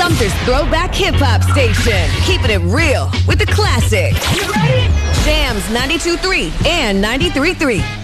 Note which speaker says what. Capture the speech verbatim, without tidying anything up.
Speaker 1: Sumter's throwback hip-hop station. Keeping it real with the classics. You ready? Jams ninety-two point three and ninety-three point three.